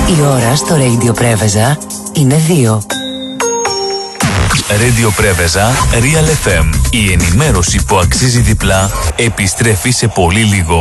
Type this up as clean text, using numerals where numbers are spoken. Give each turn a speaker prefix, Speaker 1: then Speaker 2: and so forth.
Speaker 1: Η ώρα στο Radio Πρέβεζα είναι 2.
Speaker 2: Radio Πρέβεζα, Real FM. Η ενημέρωση που αξίζει διπλά επιστρέφει σε πολύ λίγο.